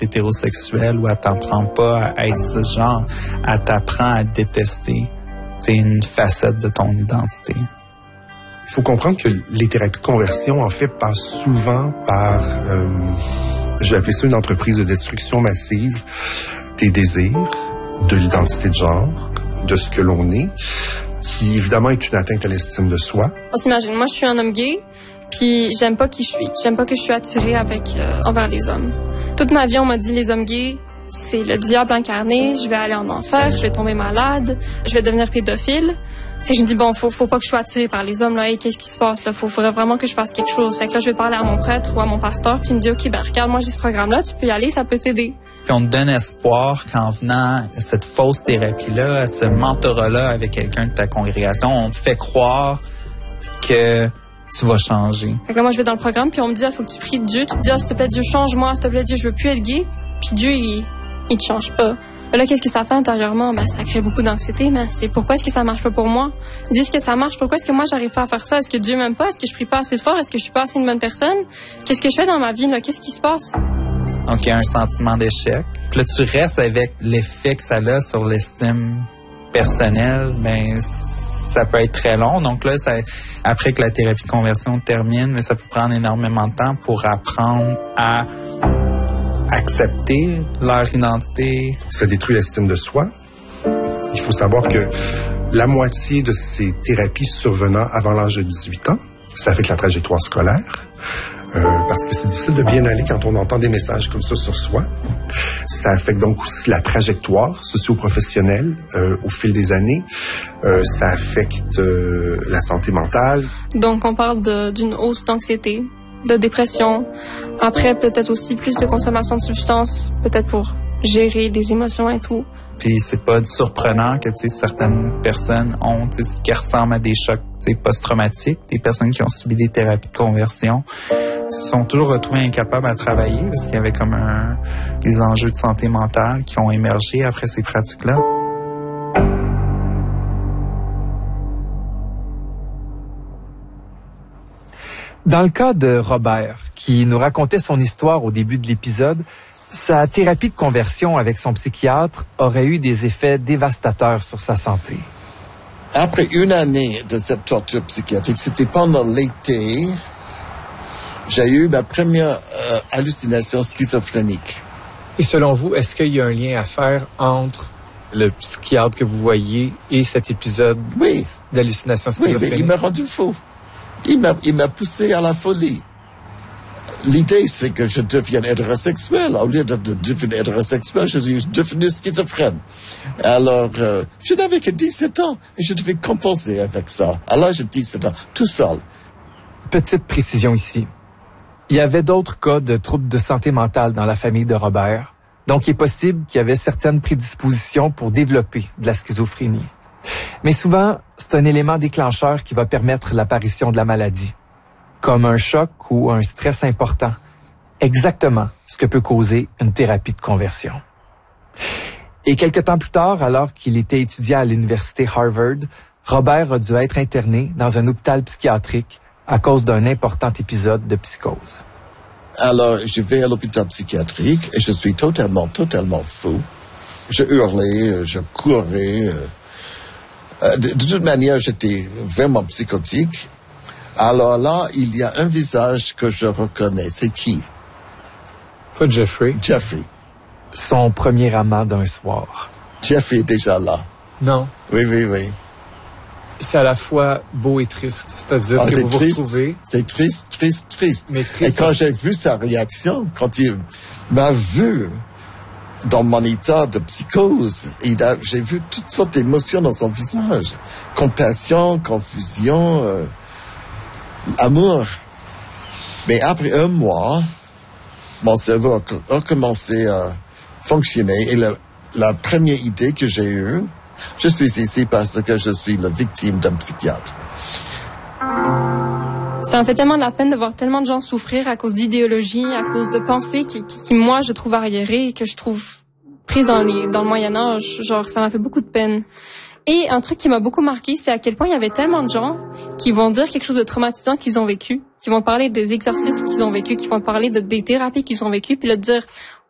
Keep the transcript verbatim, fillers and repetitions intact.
hétérosexuelle où elle t'apprend pas à être cisgenre, elle t'apprend à détester c'est une facette de ton identité. Il faut comprendre que les thérapies de conversion, en fait, passent souvent par, euh, je vais appeler ça une entreprise de destruction massive des désirs, de l'identité de genre, de ce que l'on est, qui évidemment est une atteinte à l'estime de soi. On s'imagine, moi je suis un homme gay, puis j'aime pas qui je suis. J'aime pas que je suis attirée avec, euh, envers les hommes. Toute ma vie, on m'a dit les hommes gays, c'est le diable incarné, je vais aller en enfer, je vais tomber malade, je vais devenir pédophile. Fait que je me dis, bon, faut, faut pas que je sois attirée par les hommes, là, hey, qu'est-ce qui se passe, là, faut, faudrait vraiment que je fasse quelque chose. Fait que là, je vais parler à mon prêtre ou à mon pasteur, puis il me dit, OK, ben, regarde, moi, j'ai ce programme-là, tu peux y aller, ça peut t'aider. Puis on te donne espoir qu'en venant à cette fausse thérapie-là, à ce mentorat-là avec quelqu'un de ta congrégation, on te fait croire que tu vas changer. Fait que là, moi, je vais dans le programme, puis on me dit, il faut que tu pries Dieu, tu te dis, ah, s'il te plaît, Dieu, change-moi, s'il te plaît, Dieu, je veux plus être gay. Puis Dieu, il, il te change pas. Là, qu'est-ce que ça fait intérieurement? Ben, ça crée beaucoup d'anxiété, mais c'est pourquoi est-ce que ça marche pas pour moi? Ils disent que ça marche, pourquoi est-ce que moi, j'arrive pas à faire ça? Est-ce que Dieu m'aime pas? Est-ce que je prie pas assez fort? Est-ce que je suis pas assez une bonne personne? Qu'est-ce que je fais dans ma vie, là? Qu'est-ce qui se passe? Donc, il y a un sentiment d'échec. Puis là, tu restes avec l'effet que ça a sur l'estime personnelle. Ben, ça peut être très long. Donc là, ça, après que la thérapie de conversion termine, mais ça peut prendre énormément de temps pour apprendre à accepter leur identité. Ça détruit l'estime de soi. Il faut savoir que la moitié de ces thérapies survenant avant l'âge de dix-huit ans, ça affecte la trajectoire scolaire. Euh, parce que c'est difficile de bien aller quand on entend des messages comme ça sur soi. Ça affecte donc aussi la trajectoire socio-professionnelle euh, au fil des années. Euh, ça affecte euh, la santé mentale. Donc, on parle de, d'une hausse d'anxiété, de dépression. Après, peut-être aussi plus de consommation de substances, peut-être pour gérer les émotions et tout. Puis c'est pas surprenant que tu sais certaines personnes ont tu sais qui ressemblent à des chocs tu sais post-traumatiques, des personnes qui ont subi des thérapies de conversion se sont toujours retrouvées incapables à travailler parce qu'il y avait comme un des enjeux de santé mentale qui ont émergé après ces pratiques-là. Dans le cas de Robert, qui nous racontait son histoire au début de l'épisode, sa thérapie de conversion avec son psychiatre aurait eu des effets dévastateurs sur sa santé. Après une année de cette torture psychiatrique, c'était pendant l'été, j'ai eu ma première euh, hallucination schizophrénique. Et selon vous, est-ce qu'il y a un lien à faire entre le psychiatre que vous voyez et cet épisode oui. d'hallucination schizophrénique? Oui, mais il m'a rendu fou. Il m'a, il m'a poussé à la folie. L'idée, c'est que je devienne hétérosexuel. Au lieu de, de devenir hétérosexuel, je suis devenu schizophrène. Alors, euh, je n'avais que dix-sept ans et je devais compenser avec ça. À l'âge de dix-sept ans, tout seul. Petite précision ici. Il y avait d'autres cas de troubles de santé mentale dans la famille de Robert. Donc, il est possible qu'il y avait certaines prédispositions pour développer de la schizophrénie. Mais souvent, c'est un élément déclencheur qui va permettre l'apparition de la maladie, comme un choc ou un stress important. Exactement ce que peut causer une thérapie de conversion. Et quelques temps plus tard, alors qu'il était étudiant à l'université Harvard, Robert a dû être interné dans un hôpital psychiatrique à cause d'un important épisode de psychose. Alors, je vais à l'hôpital psychiatrique et je suis totalement, totalement fou. Je hurlais, je courais. De, de toute manière, j'étais vraiment psychotique. Alors là, il y a un visage que je reconnais. C'est qui? Pas Jeffrey. Jeffrey. Son premier amant d'un soir. Jeffrey est déjà là. Non. Oui, oui, oui. C'est à la fois beau et triste. C'est-à-dire ah, que c'est vous vous triste. retrouvez... C'est triste, triste, triste. Mais triste et quand j'ai vu sa réaction, quand il m'a vu dans mon état de psychose, il a, j'ai vu toutes sortes d'émotions dans son visage. Compassion, confusion... Euh, amour. Mais après un mois, mon cerveau a, a commencé à fonctionner et la, la première idée que j'ai eue, je suis ici parce que je suis la victime d'un psychiatre. Ça me fait tellement de la peine de voir tellement de gens souffrir à cause d'idéologies, à cause de pensées qui, qui, qui moi, je trouve arriérées et que je trouve prises dans, les, dans le Moyen-Âge. Genre, ça m'a fait beaucoup de peine. Et un truc qui m'a beaucoup marqué, c'est à quel point il y avait tellement de gens qui vont dire quelque chose de traumatisant qu'ils ont vécu, qui vont parler des exorcismes qu'ils ont vécu, qui vont parler de, des thérapies qu'ils ont vécues, puis là de dire